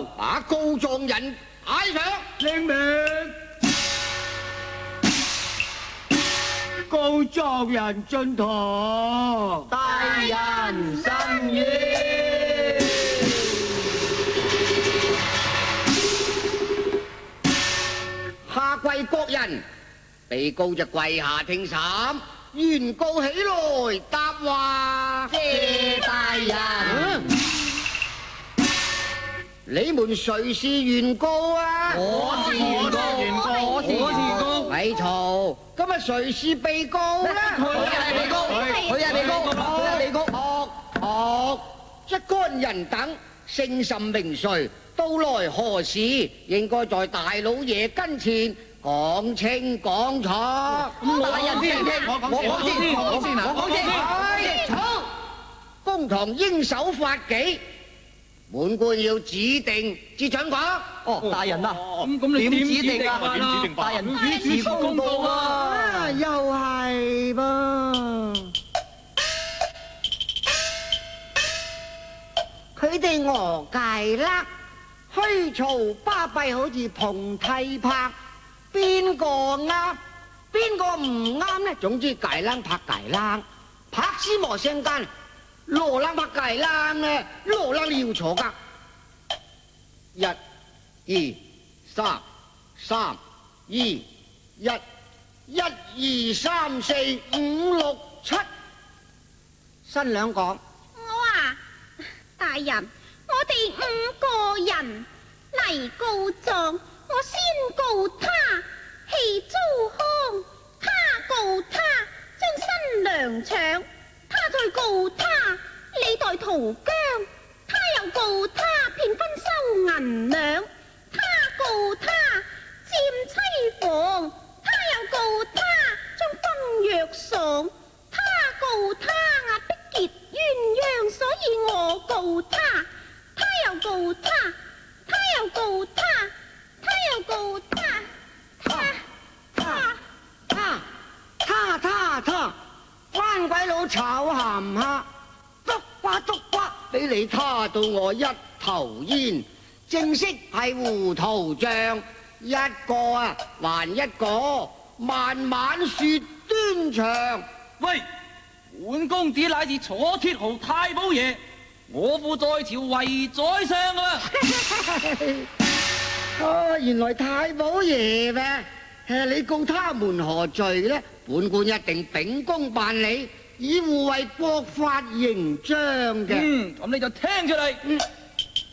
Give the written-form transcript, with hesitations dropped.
把告狀人帶上。 領命。告狀人進堂。 大人申冤。 下跪各人，被告就跪下聽審。原告起來答話。 謝大人。 你們誰是原告啊？ 我是原告。 我是原告。 咪嘈！今日誰是被告呢？ 佢係被告。 佢係被告。佢係被告。惡！一干人等姓甚名誰，到來何時，應該在大老爺跟前講清講楚。 大人先聽，我講先。 好，公堂應守法紀，本官要指定至准講。 哦，大人啊， 咁你點指定啊？ 大人主持公道啊！ 又係噃。佢哋訛戒啦，虛嘈巴閉，好似蓬梯拍，邊個啱，邊個唔啱呢？總之戒冷拍戒冷，拍絲磨聲間，羅冷拍戒冷呢，羅冷你要坐噶。1、2、3、3、2、1、1、2、3、4、5、6、7。新娘講。 大人，我哋5個人嚟告狀，我先告他棄糟糠，他告他將新娘搶，他再告他李代桃僵，他又告他騙婚收銀兩，他告他佔妻房，他又告他將婚約喪，他告他壓迫結鴛鴦，所以我告他，他又告他，他又告他，他又告他， 他，番鬼佬炒鹹蝦，篤瓜，俾你他到我一頭煙，正式係糊塗賬，一個啊還一個，慢慢説端詳。 喂！本公子乃是楚鐵豪太保爺，我父在朝為宰相啊！ 哦，原來太保爺咩？你告他們何罪呢？本官一定秉公辦理，以護衛國法形章嘅。 咁你就聽出嚟。